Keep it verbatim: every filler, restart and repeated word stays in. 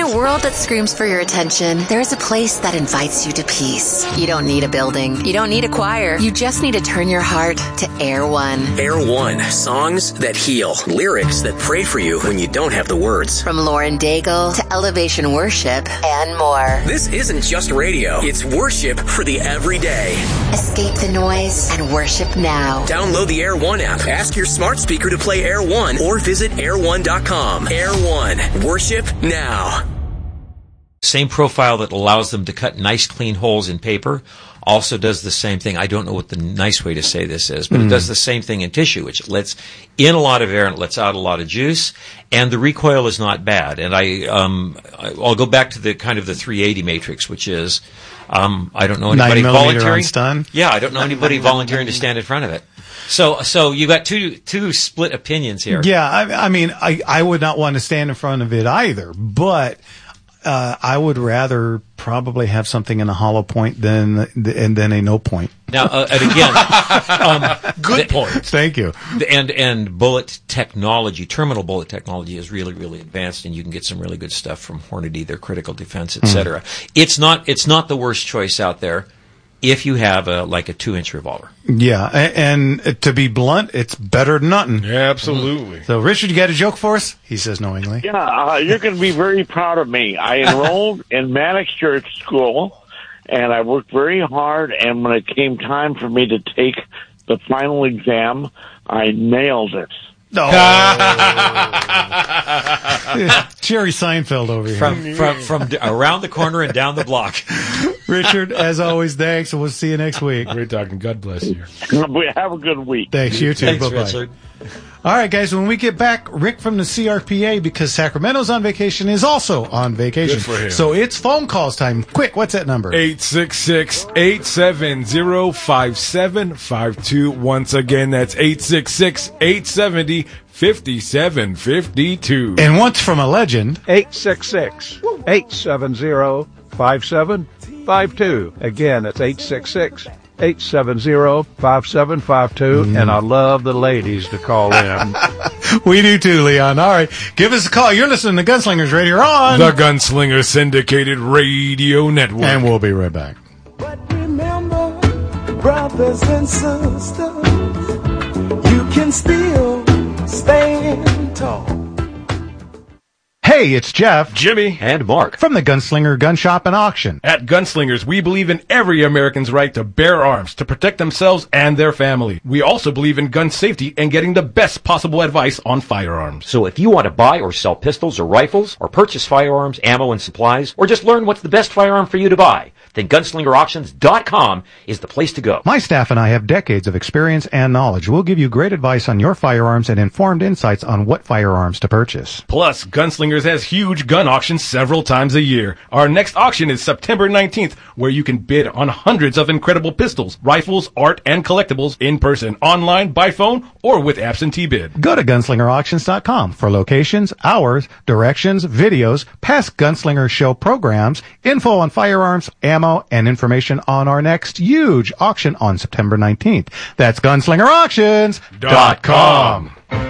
a world that screams for your attention, there is a place that invites you to peace. You don't need a building. You don't need a choir. You just need to turn your heart to Air One. Air One. Songs that heal. Lyrics that pray for you when you don't have the words. From Lauren Daigle to Elevation Worship and more. This isn't just radio. It's worship for the everyday. Escape the noise and worship now. Download the Air One app. Ask your smart speaker to play Air One or visit air one dot com. Air One. Worship now. Same profile that allows them to cut nice, clean holes in paper also does the same thing. I don't know what the nice way to say this is, but mm. it does the same thing in tissue, which lets in a lot of air and lets out a lot of juice, and the recoil is not bad. And I, um, I'll go back to the kind of the three eighty matrix, which is, um, I don't know anybody volunteering. Stun. Yeah, I don't know anybody volunteering to stand in front of it. So, so you got two two split opinions here. Yeah, I, I mean, I, I would not want to stand in front of it either, but uh, I would rather probably have something in a hollow point than and then a no point. Now, uh, and again, um, good point. Thank you. And and bullet technology, terminal bullet technology, is really really advanced, and you can get some really good stuff from Hornady, their critical defense, et cetera. Mm. It's not it's not the worst choice out there if you have a like a two inch revolver. Yeah, and, and to be blunt, it's better than nothing. Yeah, absolutely. So, Richard, you got a joke for us? He says knowingly. Yeah, uh, you're going to be very proud of me. I enrolled in Mannix Church School, and I worked very hard, and when it came time for me to take the final exam, I nailed it. No. Jerry Seinfeld over here. From, from, from around the corner and down the block. Richard, as always, thanks, and we'll see you next week. Great talking. God bless you. Have a good week. Thanks, you too. Thanks, Bye-bye. Richard. All right, guys, when we get back, Rick from the C R P A, because Sacramento's on vacation, is also on vacation. Good for him. So it's phone calls time. Quick, what's that number? eight six six, eight seven zero, five seven five two. Once again, that's eight six six, eight seven zero, five seven five two. And once from a legend, eight six six, eight seven zero, five seven five two. Again, it's eight six six, eight seven zero, five seven five two. Mm. And I love the ladies to call in. We do too, Leon. All right, give us a call. You're listening to Gunslingers Radio on the Gunslinger Syndicated Radio Network. And we'll be right back. But remember, brothers and sisters, you can still stand tall. Hey, it's Jeff, Jimmy, and Mark from the Gunslinger Gun Shop and Auction. At Gunslingers, we believe in every American's right to bear arms, to protect themselves and their family. We also believe in gun safety and getting the best possible advice on firearms. So if you want to buy or sell pistols or rifles, or purchase firearms, ammo, and supplies, or just learn what's the best firearm for you to buy, then gunslinger auctions dot com is the place to go. My staff and I have decades of experience and knowledge. We'll give you great advice on your firearms and informed insights on what firearms to purchase. Plus, Gunslingers has huge gun auctions several times a year. Our next auction is September nineteenth, where you can bid on hundreds of incredible pistols, rifles, art, and collectibles in person, online, by phone, or with absentee bid. Go to gunslinger auctions dot com for locations, hours, directions, videos, past Gunslinger show programs, info on firearms, ammo, and information on our next huge auction on September nineteenth. That's gunslinger auctions dot com.